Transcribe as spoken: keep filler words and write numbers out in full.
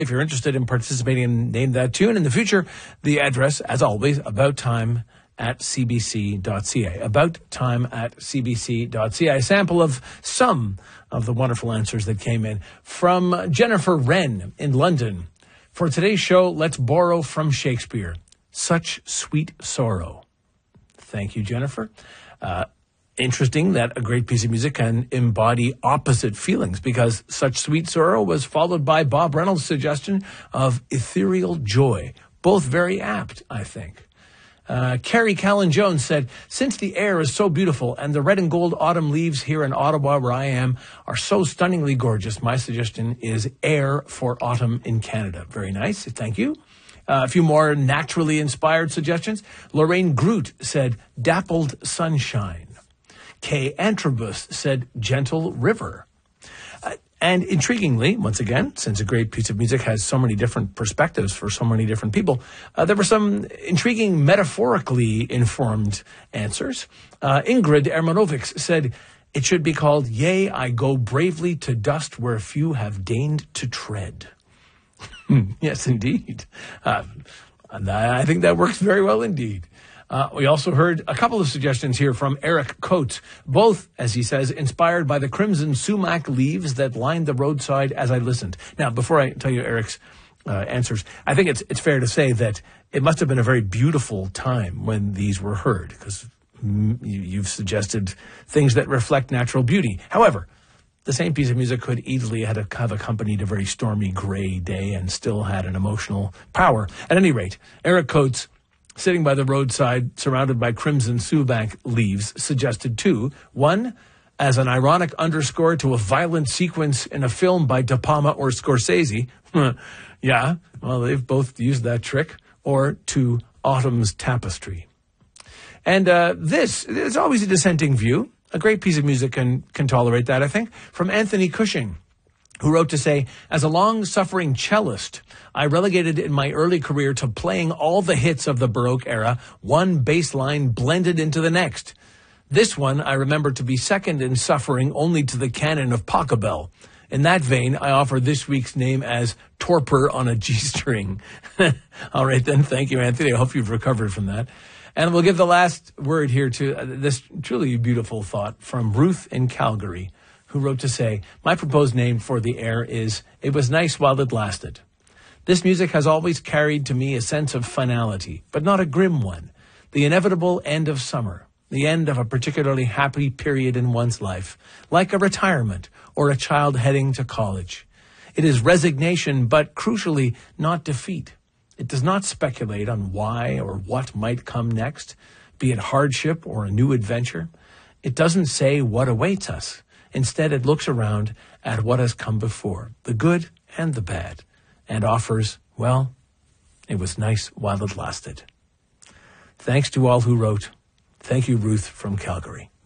If you're interested in participating in Name That Tune in the future, the address, as always, about time at c b c dot c a. About time at c b c dot c a. A sample of some of the wonderful answers that came in from Jennifer Wren in London. For today's show, let's borrow from Shakespeare. Such sweet sorrow. Thank you, Jennifer. Uh, Interesting that a great piece of music can embody opposite feelings, because Such Sweet Sorrow was followed by Bob Reynolds' suggestion of Ethereal Joy. Both very apt, I think. Uh, Carrie Callan-Jones said, since the air is so beautiful and the red and gold autumn leaves here in Ottawa where I am are so stunningly gorgeous, my suggestion is Air for Autumn in Canada. Very nice. Thank you. Uh, a few more naturally inspired suggestions. Lorraine Groot said, Dappled Sunshine. Kay Antrobus said, Gentle River. Uh, and intriguingly, once again, since a great piece of music has so many different perspectives for so many different people, uh, there were some intriguing metaphorically informed answers. Uh, Ingrid Ermanovics said, it should be called, Yea, I Go Bravely to Dust Where Few Have Deigned to Tread. Yes, indeed. Uh, I think that works very well indeed. Uh, we also heard a couple of suggestions here from Eric Coates, both, as he says, inspired by the crimson sumac leaves that lined the roadside as I listened. Now, before I tell you Eric's uh, answers, I think it's it's fair to say that it must have been a very beautiful time when these were heard, because mm, you, you've suggested things that reflect natural beauty. However, the same piece of music could easily have, have accompanied a very stormy gray day and still had an emotional power. At any rate, Eric Coates, sitting by the roadside, surrounded by crimson sumac leaves, suggested two. One, as an ironic underscore to a violent sequence in a film by De Palma or Scorsese. Yeah, well, they've both used that trick. Or to Autumn's Tapestry. And uh, this is always a dissenting view. A great piece of music can, can tolerate that, I think. From Anthony Cushing, who wrote to say, as a long-suffering cellist, I relegated in my early career to playing all the hits of the Baroque era, one bass line blended into the next. This one I remember to be second in suffering only to the canon of Pachelbel. In that vein, I offer this week's name as Torpor on a G-string. All right, then. Thank you, Anthony. I hope you've recovered from that. And we'll give the last word here to uh, this truly beautiful thought from Ruth in Calgary, who wrote to say, my proposed name for the air is It Was Nice While It Lasted. This music has always carried to me a sense of finality, but not a grim one. The inevitable end of summer, the end of a particularly happy period in one's life, like a retirement or a child heading to college. It is resignation, but crucially not defeat. It does not speculate on why or what might come next, be it hardship or a new adventure. It doesn't say what awaits us. Instead, it looks around at what has come before, the good and the bad, and offers, well, it was nice while it lasted. Thanks to all who wrote. Thank you, Ruth from Calgary.